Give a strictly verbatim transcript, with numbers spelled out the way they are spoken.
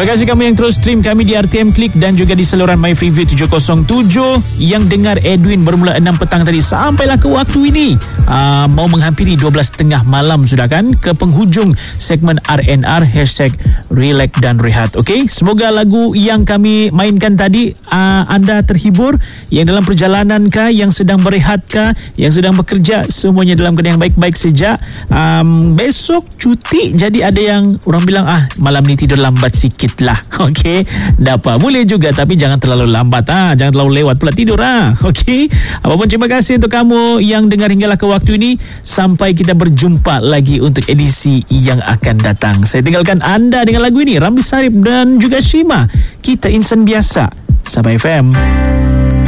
Terima kasih kamu yang terus stream kami di R T M Klik dan juga di saluran My Freeview tujuh kosong tujuh. Yang dengar Edwin bermula enam petang tadi sampailah ke waktu ini. Uh, mau menghampiri dua belas tiga puluh malam sudah kan, ke penghujung segmen R N R hashtag Relax dan Rehat. Okey, semoga lagu yang kami mainkan tadi uh, anda terhibur. Yang dalam perjalanan kah, yang sedang berehat kah, yang sedang bekerja, semuanya dalam keadaan yang baik-baik saja. Um, besok cuti, jadi ada yang orang bilang ah malam ni tidur lambat sikit lah. Okey, dapat boleh juga, tapi jangan terlalu lambat ah, jangan terlalu lewat pula tidur ah. Okey, apapun terima kasih untuk kamu yang dengar hinggalah ke waktu ini. Sampai kita berjumpa lagi untuk edisi yang akan datang. Saya tinggalkan anda dengan lagu ini, Ramli Sarip dan juga Shima. Kita insan biasa. Sabah F M.